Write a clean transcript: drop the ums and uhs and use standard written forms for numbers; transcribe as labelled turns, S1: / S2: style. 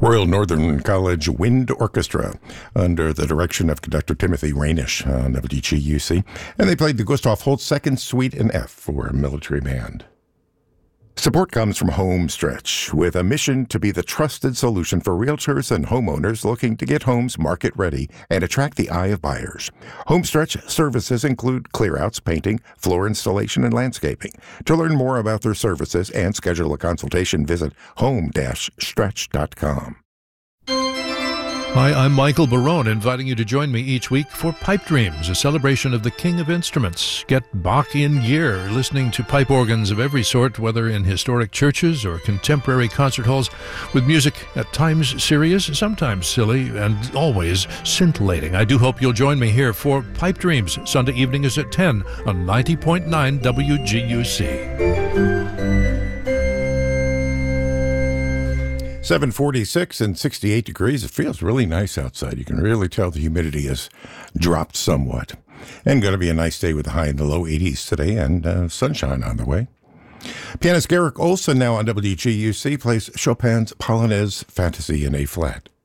S1: Royal Northern College Wind Orchestra under the direction of conductor Timothy Rainish on WGUC, and they played the Gustav Holst Second Suite in F for a military band. Support comes from Homestretch, with a mission to be the trusted solution for realtors and homeowners looking to get homes market ready and attract the eye of buyers. Homestretch services include clearouts, painting, floor installation, and landscaping. To learn more about their services and schedule a consultation, visit home-stretch.com.
S2: Hi, I'm Michael Barone, inviting you to join me each week for Pipe Dreams, a celebration of the King of Instruments. Get Bach in gear, listening to pipe organs of every sort, whether in historic churches or contemporary concert halls, with music at times serious, sometimes silly, and always scintillating. I do hope you'll join me here for Pipe Dreams. Sunday evening is at 10 on 90.9 WGUC.
S1: 7:46 and 68 degrees. It feels really nice outside. You can really tell the humidity has dropped somewhat. And going to be a nice day with a high in the low 80s today and sunshine on the way. Pianist Garrick Olson now on WGUC plays Chopin's Polonaise Fantasy in A-flat.